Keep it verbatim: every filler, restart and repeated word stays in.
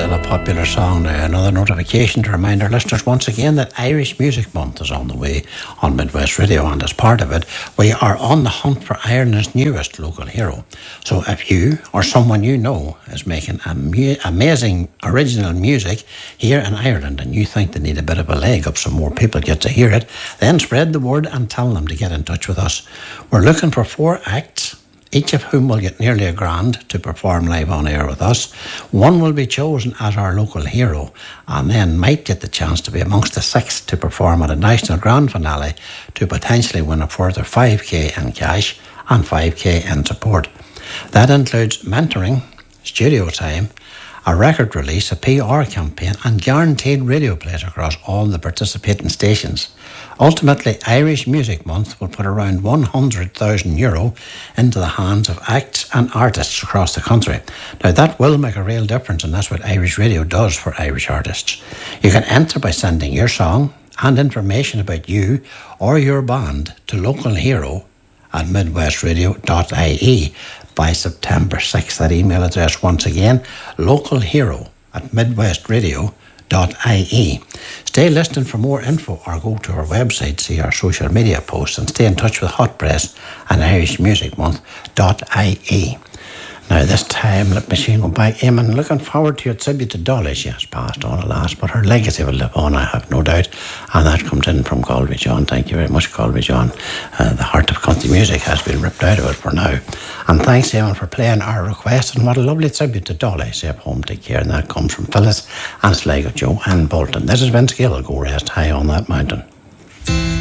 still a popular song now. Another notification to remind our listeners once again that Irish Music Month is on the way on Midwest Radio, and as part of it, we are on the hunt for Ireland's newest local hero. So if you or someone you know is making amu- amazing original music here in Ireland and you think they need a bit of a leg up so more people get to hear it, then spread the word and tell them to get in touch with us. We're looking for four acts, each of whom will get nearly a grand to perform live on air with us. One will be chosen as our local hero and then might get the chance to be amongst the six to perform at a national grand finale to potentially win a further five k in cash and five k in support. That includes mentoring, studio time, a record release, a P R campaign and guaranteed radio plays across all the participating stations. Ultimately, Irish Music Month will put around one hundred thousand euro into the hands of acts and artists across the country. Now that will make a real difference, and that's what Irish Radio does for Irish artists. You can enter by sending your song and information about you or your band to local hero at midwest radio dot I E by September sixth. That email address once again, localhero at midwest radio dot I E. Stay listening for more info or go to our website, see our social media posts and stay in touch with Hot Press and Irish Music Month dot I E. Now this time, let me see, go back. Eamon, looking forward to your tribute to Dolly. She has passed on, alas, but her legacy will live on, I have no doubt. And that comes in from Galway John. Thank you very much, Galway John. Uh, the heart of country music has been ripped out of it for now. And thanks, Eamon, for playing our request. And what a lovely tribute to Dolly. Safe home, take care. And that comes from Phyllis and Sligo Joe and Bolton. This is Vince Gill. Go rest high on that mountain.